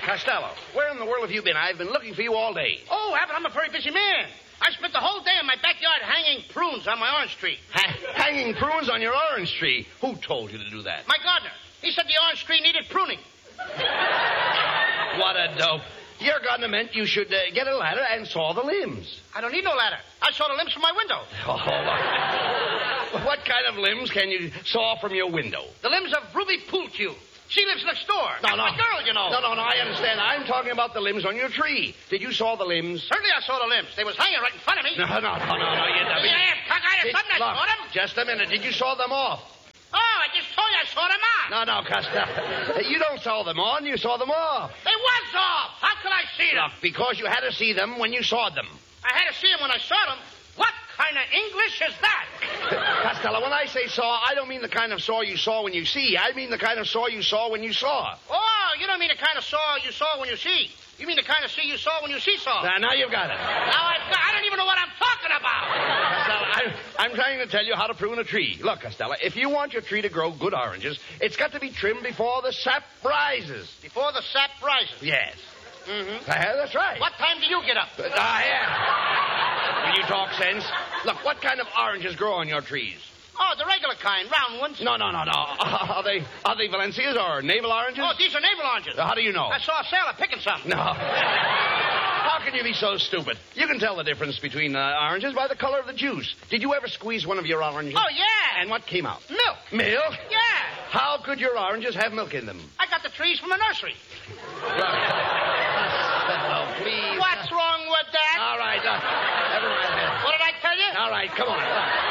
Costello, where in the world have you been? I've been looking for you all day. Oh, Abbott, I'm a very busy man. I spent the whole day in my backyard hanging prunes on my orange tree. Hanging prunes on your orange tree? Who told you to do that? My gardener. He said the orange tree needed pruning. What a dope. Your gardener meant you should get a ladder and saw the limbs. I don't need no ladder. I saw the limbs from my window. Oh, what kind of limbs can you saw from your window? The limbs of Ruby Pooltew. She lives next door. That's my girl, you know. No, I understand. I'm talking about the limbs on your tree. Did you saw the limbs? Certainly I saw the limbs. They was hanging right in front of me. No, you dummy. Yeah, I saw them. Just a minute. Did you saw them off? Oh, I just told you I saw them on. No, Costello. You don't saw them on. You saw them off. They was off. How could I see them? Look, because you had to see them when you saw them. I had to see them when I saw them. What kind of English is that? Costello, when I say saw, I don't mean the kind of saw you saw when you see. I mean the kind of saw you saw when you saw. Oh, you don't mean the kind of saw you saw when you see. You mean the kind of see you saw when you see saw. Now you've got it. I don't even know what I'm talking about. Costello, I'm trying to tell you how to prune a tree. Look, Costello, if you want your tree to grow good oranges, it's got to be trimmed before the sap rises. Before the sap rises? Yes. Mm-hmm. That's right. What time do you get up? Yeah. Will you talk sense? Look, what kind of oranges grow on your trees? Oh, the regular kind, round ones. No. Are they Valencias or navel oranges? Oh, these are navel oranges. How do you know? I saw a sailor picking some. No. How can you be so stupid? You can tell the difference between oranges by the color of the juice. Did you ever squeeze one of your oranges? Oh, yeah. And what came out? Milk. Milk? Yeah. How could your oranges have milk in them? I got the trees from the nursery. Oh, please. What's wrong with that? All right. Never mind. What did I tell you? All right, come on.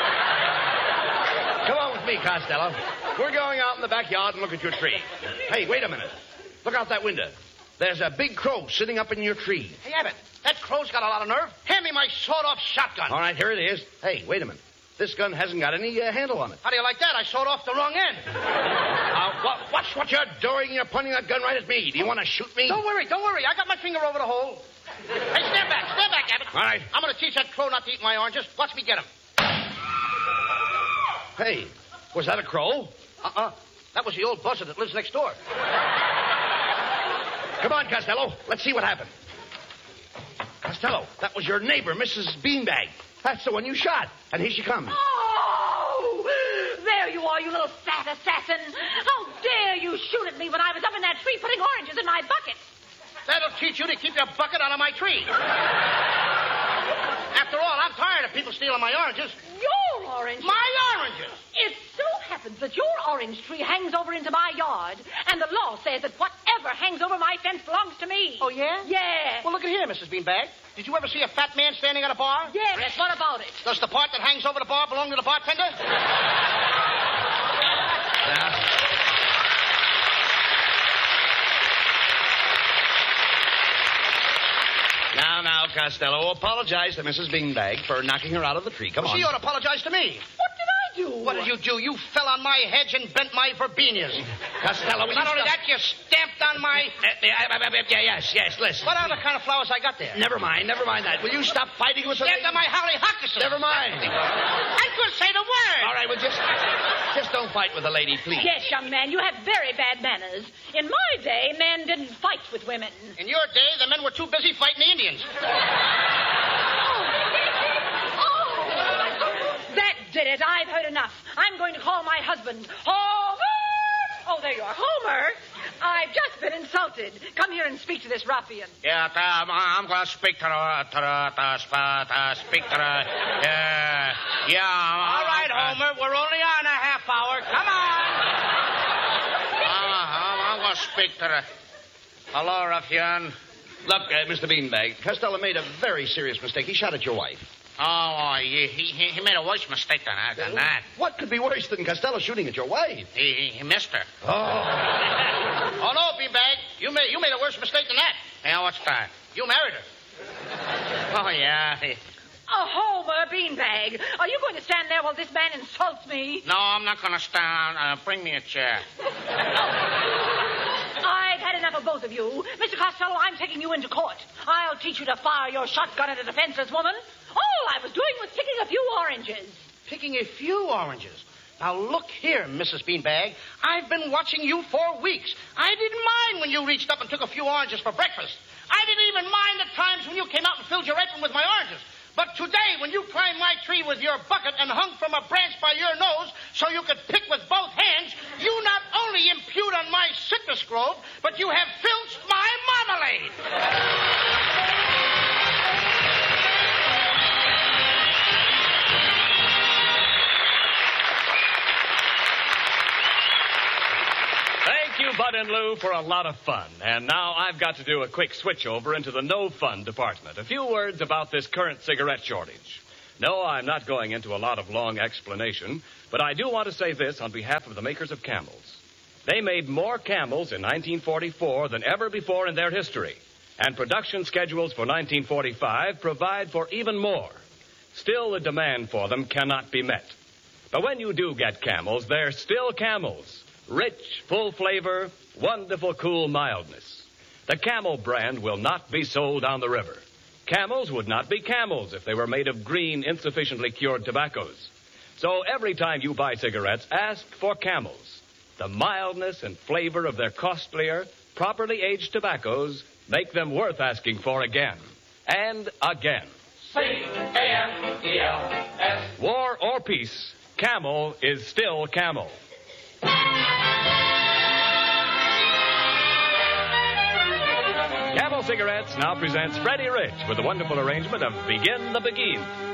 Come on with me, Costello. We're going out in the backyard and look at your tree. Hey, wait a minute. Look out that window. There's a big crow sitting up in your tree. Hey, Abbott, that crow's got a lot of nerve. Hand me my sawed-off shotgun. All right, here it is. Hey, wait a minute. This gun hasn't got any handle on it. How do you like that? I sawed off the wrong end. Watch what you're doing. You're pointing that gun right at me. Do you want to shoot me? Don't worry. I got my finger over the hole. Hey, stand back, Abbott. All right. I'm going to teach that crow not to eat my oranges. Watch me get him. Hey, was that a crow? That was the old buzzard that lives next door. Come on, Costello. Let's see what happened. Costello, that was your neighbor, Mrs. Beanbag. That's the one you shot. And here she comes. Oh! There you are, you little fat assassin. How dare you shoot at me when I was up in that tree putting oranges in my bucket? That'll teach you to keep your bucket out of my tree. After all, I'm tired of people stealing my oranges. Your oranges? My oranges! It so happens that your orange tree hangs over into my yard, and the law says that whatever hangs over my fence belongs to me. Oh, yeah? Yeah. Well, look at here, Mrs. Beanbag. Did you ever see a fat man standing at a bar? Yes, what about it? Does the part that hangs over the bar belong to the bartender? Now, Costello, apologize to Mrs. Beanbag for knocking her out of the tree. Come on. She ought to apologize to me. What did I do? What did you do? You fell on my hedge and bent my verbenias. Costello, Not only that, you stamped on my... Yes, listen. What other kind of flowers I got there? Never mind that. Will you stop fighting with the Stamped lady? on my hollyhocks. Never mind. I could say the word. All right, well, just don't fight with the lady, please. Yes, young man, you have very bad manners. In my day, men didn't fight with women. In your day, the men were too busy fighting the Indians. That did it. I've heard enough. I'm going to call my husband. Homer! Oh, there you are. Homer! I've just been insulted. Come here and speak to this ruffian. Yeah, I'm going to speak to the... speak to the... All right, Homer. We're only on a half hour. Come on. I'm going to speak to the... Hello, ruffian. Look, Mr. Beanbag, Costello made a very serious mistake. He shot at your wife. Oh, he made a worse mistake than that. What could be worse than Costello shooting at your wife? He missed her. Oh. Oh, no, Beanbag. You made a worse mistake than that. Yeah, what's that? You married her. Oh, yeah. Oh, Homer Beanbag, are you going to stand there while this man insults me? No, I'm not going to stand. Bring me a chair. I've had enough of both of you. Mr. Costello, I'm taking you into court. I'll teach you to fire your shotgun at a defenseless woman. All I was doing was picking a few oranges. Picking a few oranges? Now, look here, Mrs. Beanbag. I've been watching you for weeks. I didn't mind when when you reached up and took a few oranges for breakfast. I didn't even mind the times when you came out and filled your apron with my oranges. But today, when you climbed my tree with your bucket and hung from a branch by your nose so you could pick with both hands, you not only impute on my citrus grove, but you have filched my marmalade. Thank you, Bud and Lou, for a lot of fun. And now I've got to do a quick switch over into the no fun department. A few words about this current cigarette shortage. No, I'm not going into a lot of long explanation, but I do want to say this on behalf of the makers of Camels. They made more Camels in 1944 than ever before in their history, and production schedules for 1945 provide for even more. Still, the demand for them cannot be met. But when you do get Camels, they're still Camels. Rich, full flavor, wonderful, cool mildness. The Camel brand will not be sold down the river. Camels would not be Camels if they were made of green, insufficiently cured tobaccos. So every time you buy cigarettes, ask for Camels. The mildness and flavor of their costlier, properly aged tobaccos make them worth asking for again and again. C-A-M-E-L-S. War or peace, Camel is still Camel. Camel Cigarettes now presents Freddie Rich with a wonderful arrangement of Begin the Beguine.